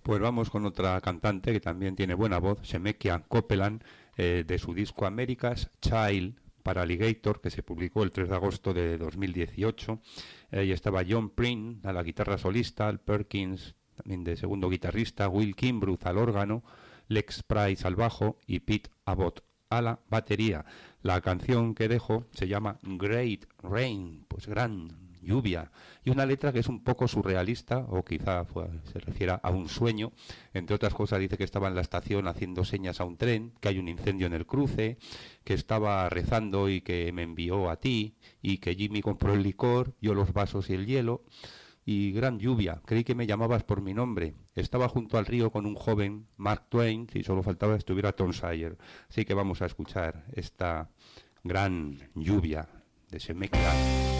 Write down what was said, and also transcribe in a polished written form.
Pues vamos con otra cantante que también tiene buena voz, Shemekia Copeland, de su disco America's Child para Alligator, que se publicó el 3 de agosto de 2018. Y estaba John Prine a la guitarra solista, Al Perkins también de segundo guitarrista, Will Kimbrough al órgano, Lex Price al bajo y Pete Abbott a la batería. La canción que dejo se llama Great Rain, pues gran lluvia, y una letra que es un poco surrealista, o quizá se refiera a un sueño. Entre otras cosas dice que estaba en la estación haciendo señas a un tren, que hay un incendio en el cruce, que estaba rezando y que me envió a ti, y que Jimmy compró el licor, yo los vasos y el hielo, y gran lluvia, creí que me llamabas por mi nombre, estaba junto al río con un joven, Mark Twain, si solo faltaba estuviera Tom Sawyer. Así que vamos a escuchar esta gran lluvia de Shemekia.